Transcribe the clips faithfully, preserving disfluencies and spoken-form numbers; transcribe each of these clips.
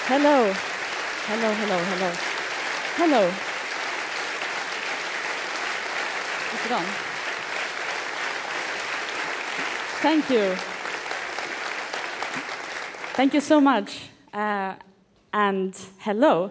Hello. Hello, hello, hello. Hello. Is it on? Thank you. Thank you so much. Uh, and hello.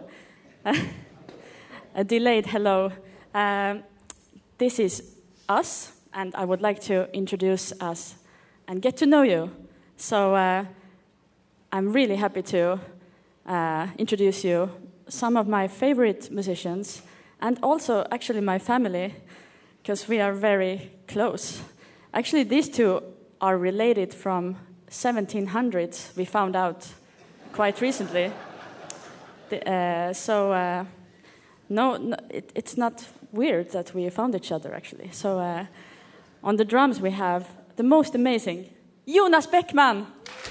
A delayed hello. Um, this is us, and I would like to introduce us and get to know you. So uh, I'm really happy to uh, introduce you some of my favorite musicians, and also actually my family, because we are very close. Actually, these two are related from seventeen hundreds, we found out quite recently. The, uh, so, uh, no, no it, it's not weird that we found each other, actually. So, uh, on the drums we have the most amazing Jonas Bäckman.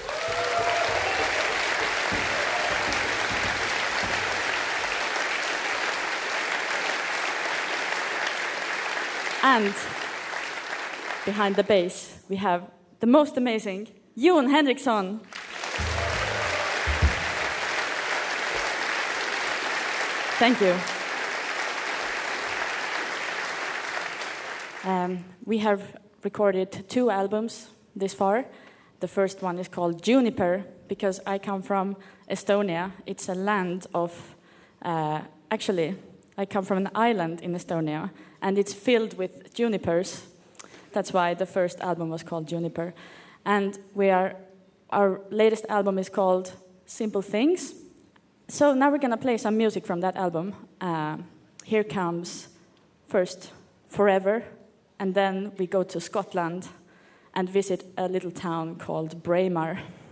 And behind the bass, we have the most amazing Jon Henriksson. Thank you. Um, we have recorded two albums this far. The first one is called Juniper, because I come from Estonia. It's a land of, uh, actually, I come from an island in Estonia, and it's filled with junipers. That's why the first album was called Juniper. And we are, our latest album is called Simple Things. So now we're gonna play some music from that album. Uh, here comes first Forever, and then we go to Scotland and visit a little town called Braemar.